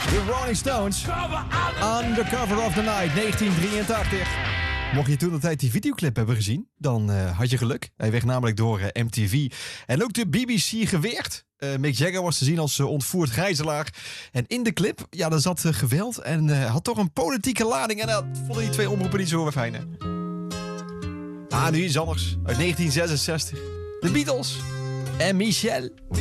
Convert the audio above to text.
De Rolling Stones. Undercover of the Night, 1983. Mocht je toen de tijd die videoclip hebben gezien, dan had je geluk. Hij werd namelijk door MTV en ook de BBC geweerd. Mick Jagger was te zien als ontvoerd gijzelaar. En in de clip, ja, daar zat geweld en had toch een politieke lading. En dat vonden die twee omroepen niet zo fijn, hè? Nu iets anders. Uit 1966. De Beatles en Michelle.